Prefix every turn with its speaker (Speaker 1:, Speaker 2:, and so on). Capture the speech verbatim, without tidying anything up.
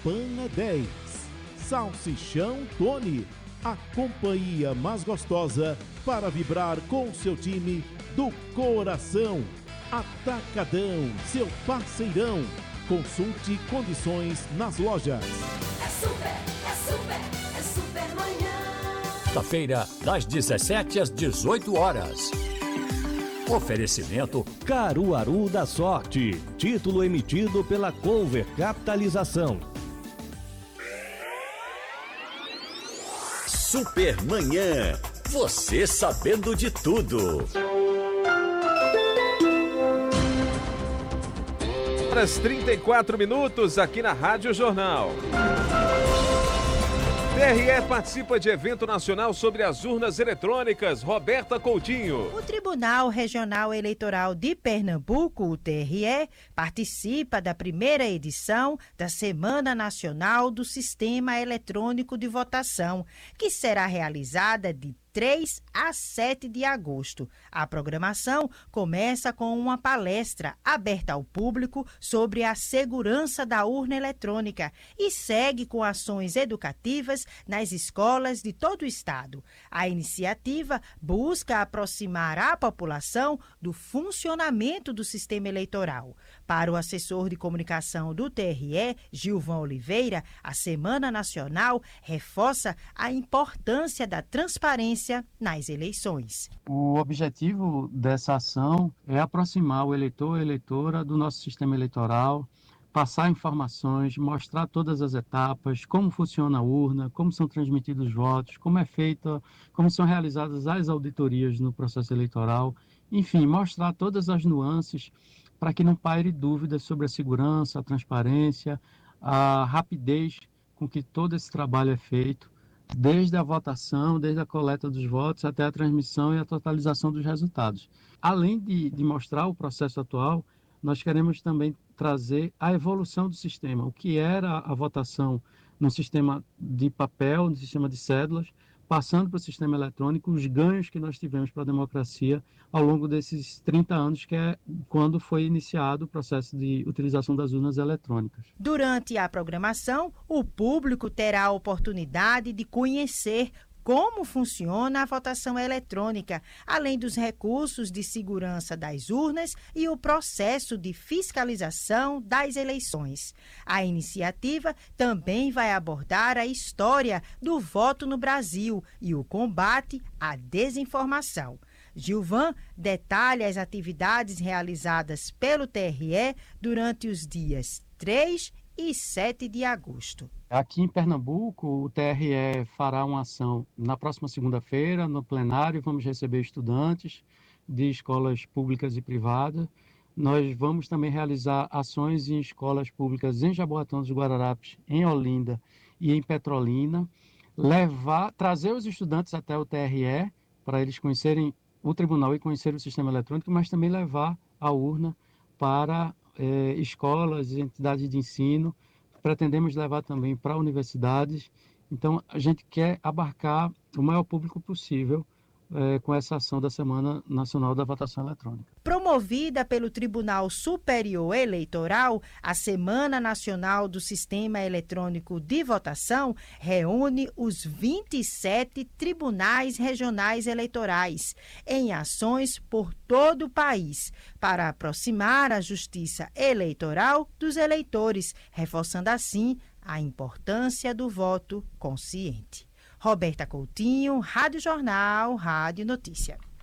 Speaker 1: Pana dez. Salsichão Tony, a companhia mais gostosa para vibrar com seu time do coração. Atacadão, seu parceirão. Consulte condições nas lojas.
Speaker 2: É super, é super, é super manhã.
Speaker 3: Quinta-feira, das dezessete às dezoito horas. Oferecimento
Speaker 4: Caruaru da Sorte. Título emitido pela Cover Capitalização.
Speaker 3: Supermanhã. Você sabendo de tudo.
Speaker 5: Horas trinta e quatro minutos aqui na Rádio Jornal. T R E participa de evento nacional sobre as urnas eletrônicas. Roberta Coutinho.
Speaker 6: O Tribunal Regional Eleitoral de Pernambuco, o T R E, participa da primeira edição da Semana Nacional do Sistema Eletrônico de Votação, que será realizada de três a sete de agosto. A programação começa com uma palestra aberta ao público sobre a segurança da urna eletrônica e segue com ações educativas nas escolas de todo o estado. A iniciativa busca aproximar a população do funcionamento do sistema eleitoral. Para o assessor de comunicação do T R E, Gilvan Oliveira, a Semana Nacional reforça a importância da transparência nas eleições.
Speaker 7: O objetivo dessa ação é aproximar o eleitor e a eleitora do nosso sistema eleitoral, passar informações, mostrar todas as etapas, como funciona a urna, como são transmitidos os votos, como é feita, como são realizadas as auditorias no processo eleitoral, enfim, mostrar todas as nuances para que não paire dúvidas sobre a segurança, a transparência, a rapidez com que todo esse trabalho é feito, desde a votação, desde a coleta dos votos até a transmissão e a totalização dos resultados. Além de, de mostrar o processo atual, nós queremos também trazer a evolução do sistema, o que era a votação no sistema de papel, no sistema de cédulas, passando para o sistema eletrônico, os ganhos que nós tivemos para a democracia ao longo desses trinta anos, que é quando foi iniciado o processo de utilização das urnas eletrônicas.
Speaker 6: Durante a programação, o público terá a oportunidade de conhecer como funciona a votação eletrônica, além dos recursos de segurança das urnas e o processo de fiscalização das eleições. A iniciativa também vai abordar a história do voto no Brasil e o combate à desinformação. Gilvan detalha as atividades realizadas pelo T R E durante os dias três e sete de agosto.
Speaker 7: Aqui em Pernambuco, o T R E fará uma ação na próxima segunda-feira, no plenário. Vamos receber estudantes de escolas públicas e privadas. Nós vamos também realizar ações em escolas públicas em Jaboatão dos Guararapes, em Olinda e em Petrolina. Levar, trazer os estudantes até o T R E para eles conhecerem o tribunal e conhecerem o sistema eletrônico, mas também levar a urna para eh, escolas e entidades de ensino. Pretendemos levar também para universidades. Então, a gente quer abarcar o maior público possível eh, com essa ação da Semana Nacional da Votação Eletrônica.
Speaker 6: Promovida pelo Tribunal Superior Eleitoral, a Semana Nacional do Sistema Eletrônico de Votação reúne os vinte e sete tribunais regionais eleitorais em ações por todo o país para aproximar a justiça eleitoral dos eleitores, reforçando assim a importância do voto consciente. Roberta Coutinho, Rádio Jornal, Rádio Notícia.